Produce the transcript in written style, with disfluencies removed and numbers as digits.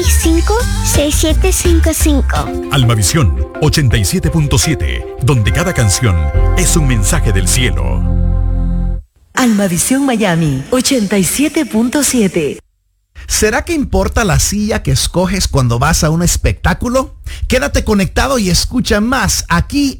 6755. Almavisión 87.7, donde cada canción es un mensaje del cielo. Almavisión Miami 87.7. ¿Será que importa la silla que escoges cuando vas a un espectáculo? Quédate conectado y escucha más aquí